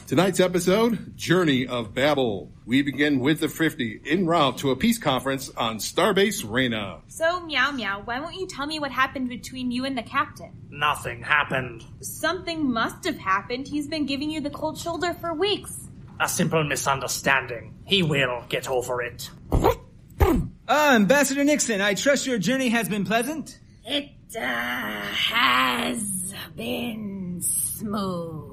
Tonight's episode, Journey of Babel. We begin with the 50 en route to a peace conference on Starbase Reyna. So, Meow Meow, why won't you tell me what happened between you and the captain? Nothing happened. Something must have happened. He's been giving you the cold shoulder for weeks. A simple misunderstanding. He will get over it. Ambassador Nixon, I trust your journey has been pleasant? It has been smooth.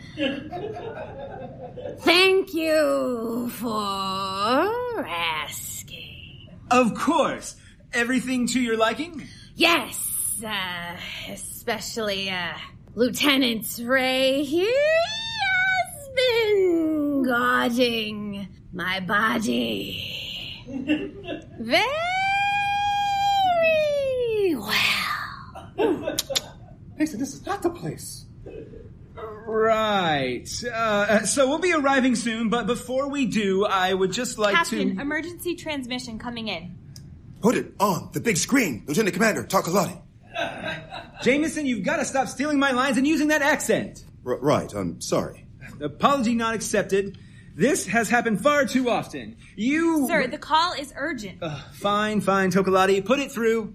Thank you for asking. Of course. Everything to your liking? Yes, especially, Lieutenant Ray here has been guarding my body very well. Mason, this is not the place. Right. So we'll be arriving soon, but before we do, I would just like Captain, emergency transmission coming in. Put it on the big screen, Lieutenant Commander Takalati. Jameson, you've got to stop stealing my lines and using that accent. Right, I'm sorry. Apology not accepted. This has happened far too often. Sir, the call is urgent. Fine, Tokalati. Put it through.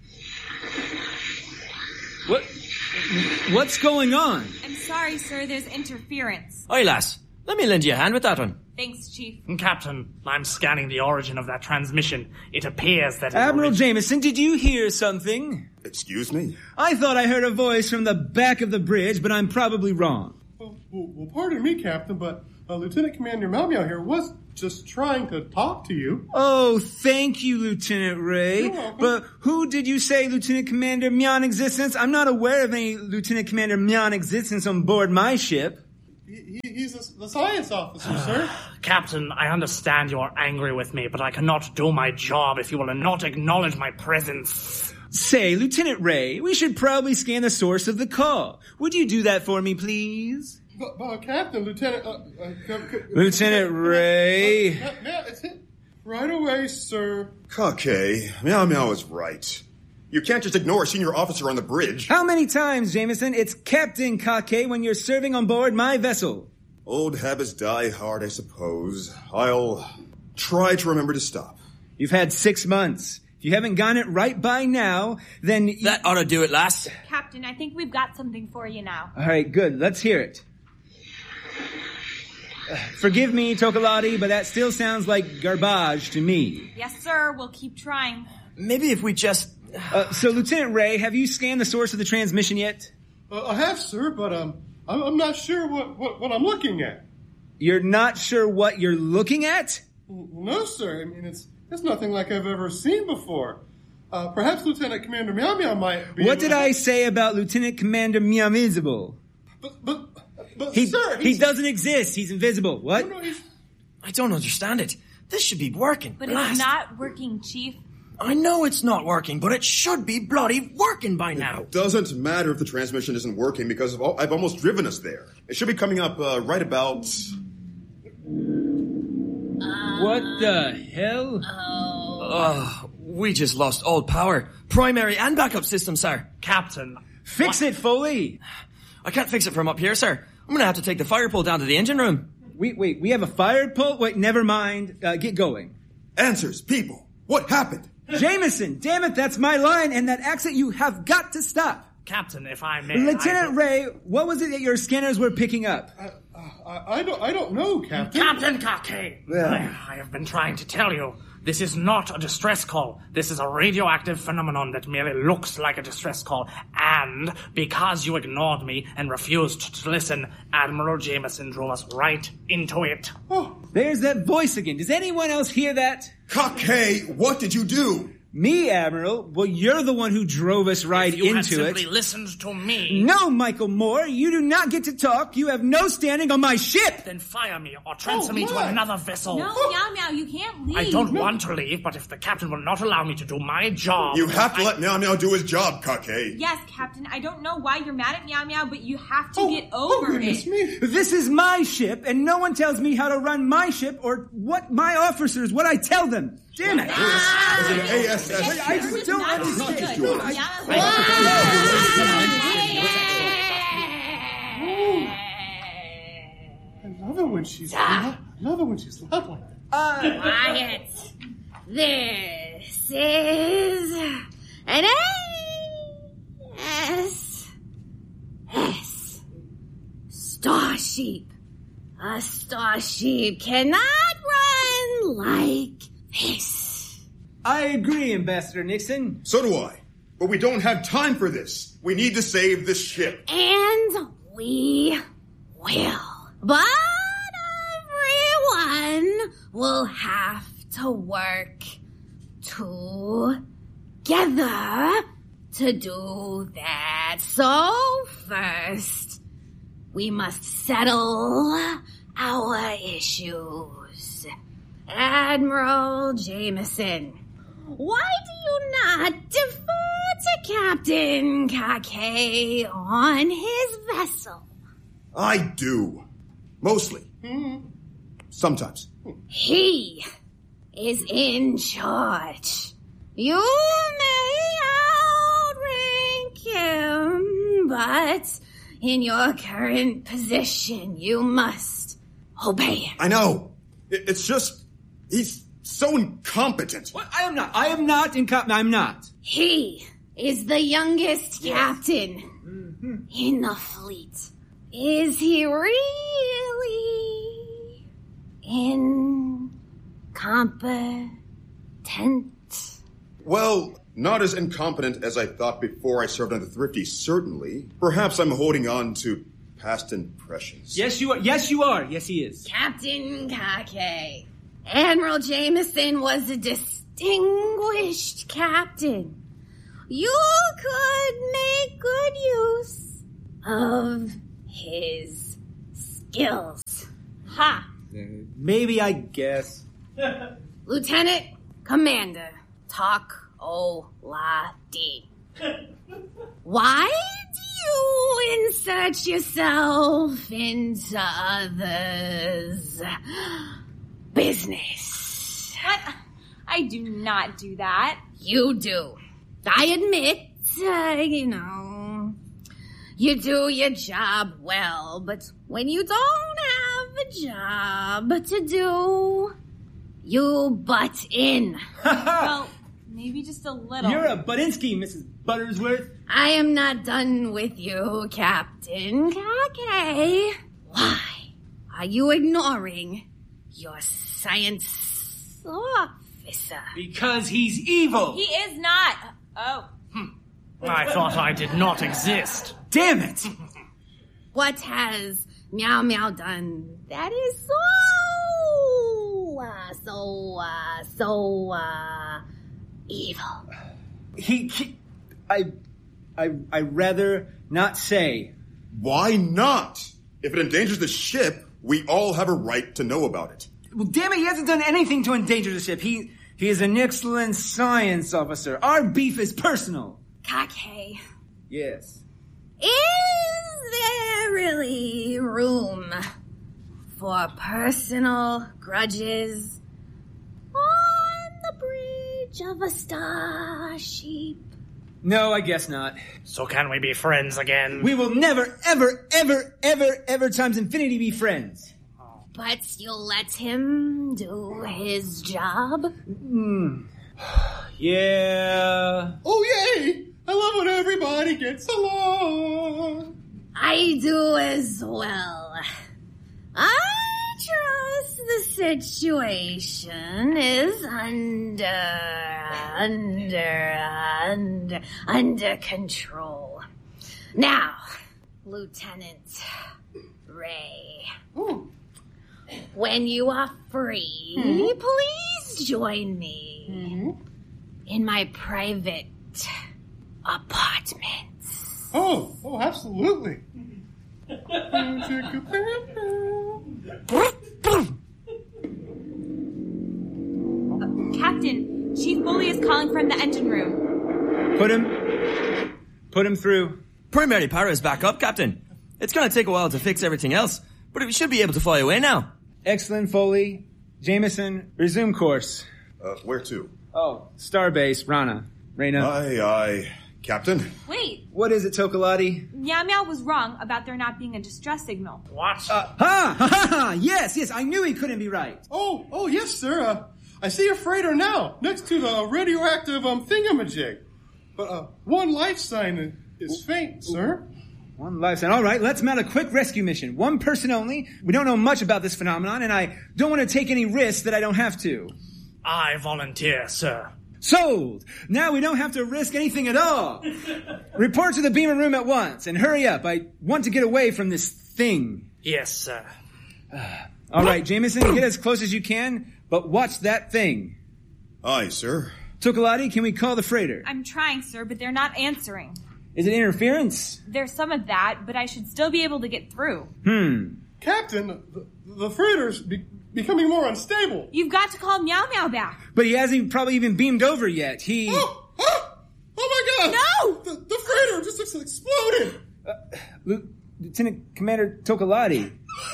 What's going on? I'm sorry, sir, there's interference. Oi, lass. Let me lend you a hand with that one. Thanks, Chief. Captain, I'm scanning the origin of that transmission. It appears that... Admiral Jameson, did you hear something? Excuse me? I thought I heard a voice from the back of the bridge, but I'm probably wrong. Well, pardon me, Captain, but Lieutenant Commander Meow Meow here was just trying to talk to you. Oh, thank you, Lieutenant Ray. You're welcome. But who did you say Lieutenant Commander Meow existence? I'm not aware of any Lieutenant Commander Meow existence on board my ship. He's the science officer, sir. Captain, I understand you are angry with me, but I cannot do my job if you will not acknowledge my presence. Say, Lieutenant Ray, we should probably scan the source of the call. Would you do that for me, please? Captain, Lieutenant... Lieutenant Ray... It's it. Right away, sir. Kake, Meow Meow is right. You can't just ignore a senior officer on the bridge. How many times, Jameson? It's Captain Kake when you're serving on board my vessel. Old habits die hard, I suppose. I'll try to remember to stop. You've had 6 months. If you haven't gotten it right by now, then... That ought to do it, lass. Captain, I think we've got something for you now. All right, good. Let's hear it. Forgive me, Tokalati, but that still sounds like garbage to me. Yes, sir. We'll keep trying. Maybe if we just... So, Lieutenant Ray, have you scanned the source of the transmission yet? I have, sir, but I'm not sure what I'm looking at. You're not sure what you're looking at? No, sir. I mean, it's nothing like I've ever seen before. Perhaps Lieutenant Commander Meow Meow might be... What did I say about Lieutenant Commander Meow Invisible? But sir... He doesn't exist. He's invisible. What? No, I don't understand it. This should be working. But it's not working, Chief. I know it's not working, but it should be bloody working by now. It doesn't matter if the transmission isn't working because I've almost driven us there. It should be coming up right about... What the hell? We just lost all power. Primary and backup system, sir. Captain. Fix it, Foley. I can't fix it from up here, sir. I'm going to have to take the fire pole down to the engine room. Wait, we have a fire pole? Wait, never mind. Get going. Answers, people. What happened? Jameson, damn it, that's my line, and that accent you have got to stop. Captain, if I may... Lieutenant Ray, what was it that your scanners were picking up? I don't know, Captain. Captain Kake! I have been trying to tell you. This is not a distress call. This is a radioactive phenomenon that merely looks like a distress call. And because you ignored me and refused to listen, Admiral Jameson drove us right into it. Oh. There's that voice again. Does anyone else hear that? Kake, what did you do? Me, Admiral? Well, you're the one who drove us right into it. You had simply listened to me. No, Michael Moore, you do not get to talk. You have no standing on my ship. Then fire me or transfer me to another vessel. No, Meow Meow, you can't leave. I don't want to leave, but if the captain will not allow me to do my job... You have to let Meow Meow do his job, Kake. Yes, Captain, I don't know why you're mad at Meow Meow, but you have to get over it. Me. This is my ship, and no one tells me how to run my ship or what my officers, what I tell them. Damn it. This is an ASS. I just don't understand. when she's loud. I love it when she's loud like that. Quiet. This is an S. Starsheep. A starsheep cannot run like this. I agree, Ambassador Nixon. So do I. But we don't have time for this. We need to save this ship. And we will. But everyone will have to work together to do that. So first, we must settle our issues. Admiral Jameson, why do you not defer to Captain Kake on his vessel? I do. Mostly. Sometimes. He is in charge. You may outrank him, but in your current position, you must obey him. I know. It's just, he's so incompetent. What? I am not incompetent. I'm not. He is the youngest captain in the fleet. Is he really incompetent? Well, not as incompetent as I thought before I served on the Thrifty, certainly. Perhaps I'm holding on to past impressions. Yes, you are. Yes, you are. Yes, he is. Captain Kake, Admiral Jameson was a distinguished captain. You could make good use of his skills. Ha! Maybe, I guess. Lieutenant Commander Tak-O-La-D. Why do you insert yourself into others' business? What? I do not do that. You do. I admit, you do your job well, but when you don't have a job to do, you butt in. Well, maybe just a little. You're a Buttinsky, Mrs. Buttersworth. I am not done with you, Captain Kake. Why are you ignoring your science officer? Because he's evil. He is not. Oh. I thought I did not exist. Damn it. What has Meow Meow done that is so evil? I'd rather not say. Why not? If it endangers the ship, we all have a right to know about it. Well, damn it, he hasn't done anything to endanger the ship. He is an excellent science officer. Our beef is personal. Kake, Yes. is there really room for personal grudges on the bridge of a starship? No, I guess not. So can we be friends again? We will never, ever times infinity be friends. But you'll let him do his job? Yeah. Oh, yay! I love when everybody gets along. I do as well. I trust the situation is under control. Now, Lieutenant Ray. When you are free, please join me in my private apartments. Oh, absolutely. Captain, Chief Bully is calling from the engine room. Put him through. Primary power is back up, Captain. It's gonna take a while to fix everything else, but we should be able to fly away now. Excellent, Foley. Jameson, resume course. Where to? Oh, Starbase, Rana. Reyna. Aye. Captain? Wait, What is it, Tokolati? Meow Meow was wrong about there not being a distress signal. What? Yes, I knew he couldn't be right. Oh, yes, sir. I see a freighter now, next to the radioactive thingamajig. But one life sign is faint, sir. One life sign. All right, let's mount a quick rescue mission. One person only. We don't know much about this phenomenon, and I don't want to take any risks that I don't have to. I volunteer, sir. Sold! Now we don't have to risk anything at all. Report to the beamer room at once, and hurry up. I want to get away from this thing. Yes, sir. All right, Jameson, get as close as you can, but watch that thing. Aye, sir. Tokolati, can we call the freighter? I'm trying, sir, but they're not answering. Is it interference? There's some of that, but I should still be able to get through. Captain, the freighter's becoming more unstable. You've got to call Meow Meow back. But he hasn't probably even beamed over yet. Oh my God! No! The freighter just exploded! Lieutenant Commander Tokolati.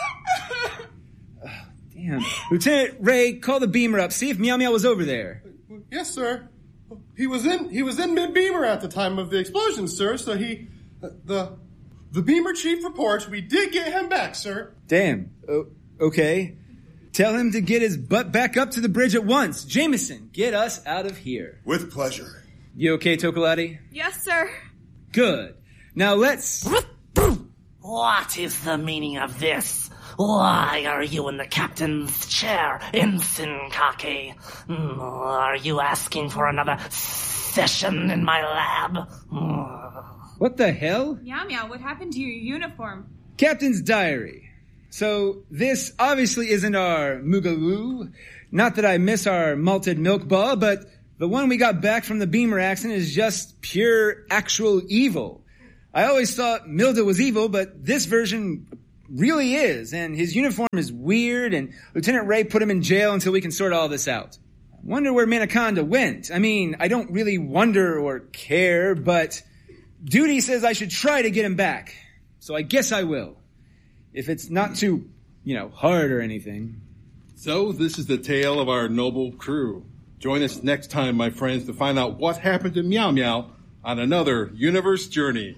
Damn. Lieutenant Ray, call the beamer up. See if Meow Meow was over there. Yes, sir. He was in mid-beamer at the time of the explosion, sir, so the beamer chief reports we did get him back, sir. Damn. Okay. Tell him to get his butt back up to the bridge at once. Jameson, get us out of here. With pleasure. You okay, Tokolati? Yes, sir. Good. Now let's... What is the meaning of this? Why are you in the captain's chair, Ensign Kake? Are you asking for another session in my lab? What the hell? Meow Meow, what happened to your uniform? Captain's diary. So this obviously isn't our Moogaloo. Not that I miss our malted milk ball, but the one we got back from the beamer accident is just pure actual evil. I always thought Milda was evil, but this version really is, and his uniform is weird, and Lieutenant Ray put him in jail until we can sort all this out. I wonder where Manaconda went. I mean, I don't really wonder or care, but duty says I should try to get him back. So I guess I will. If it's not too, hard or anything. So this is the tale of our noble crew. Join us next time, my friends, to find out what happened to Meow Meow on another universe journey.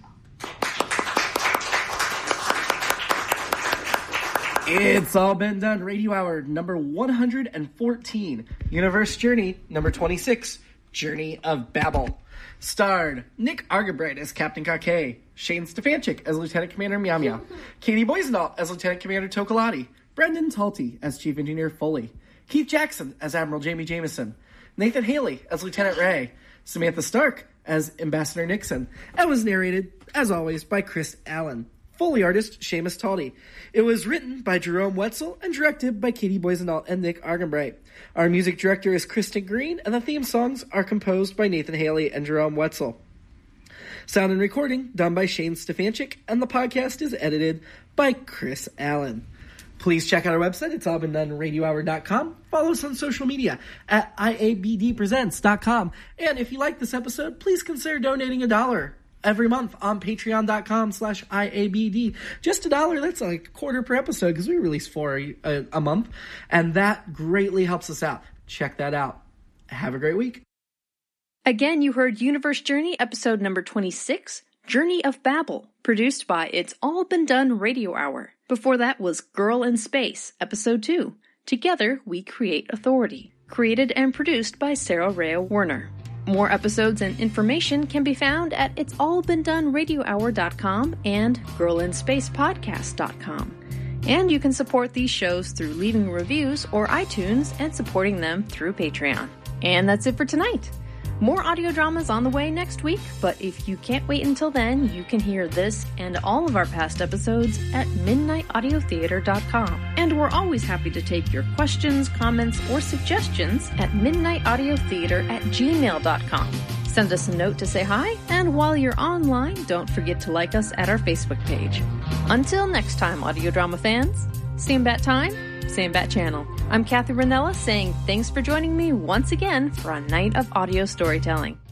It's All Been Done Radio Hour number 114, Universe Journey number 26, Journey of Babel. Starred Nick Argabright as Captain Kake, Shane Stefanchik as Lieutenant Commander Meow Meow, Katie Boysendahl as Lieutenant Commander Tokolati, Brendan Talty as Chief Engineer Foley, Keith Jackson as Admiral Jamie Jameson, Nathan Haley as Lieutenant Ray, Samantha Stark as Ambassador Nixon, and was narrated, as always, by Chris Allen. Foley artist Seamus Talty. It was written by Jerome Wetzel and directed by Katie Boysendahl and Nick Argabright. Our music director is Kristen Green, and the theme songs are composed by Nathan Haley and Jerome Wetzel. Sound and recording done by Shane Stefanchik, and the podcast is edited by Chris Allen. Please check out our website. It's allbeendoneradiohour.com. Follow us on social media at iabdpresents.com. And if you like this episode, please consider donating $1 every month on patreon.com/IABD. Just $1, that's like a quarter per episode because we release 4 a month, and that greatly helps us out. Check that out. Have a great week. Again, you heard Universe Journey, episode number 26, Journey of Babel, produced by It's All Been Done Radio Hour. Before that was Girl in Space, episode 2, Together We Create Authority, created and produced by Sarah Rhea Warner. More episodes and information can be found at itsallbeendoneradiohour.com and girlinspacepodcast.com. And you can support these shows through leaving reviews or iTunes and supporting them through Patreon. And that's it for tonight. More audio dramas on the way next week, but if you can't wait until then, you can hear this and all of our past episodes at midnightaudiotheater.com. And we're always happy to take your questions, comments, or suggestions at midnightaudiotheater@gmail.com. Send us a note to say hi, and while you're online, don't forget to like us at our Facebook page. Until next time, audio drama fans, same bat time, same bat channel. I'm Kathy Ranella saying thanks for joining me once again for a night of audio storytelling.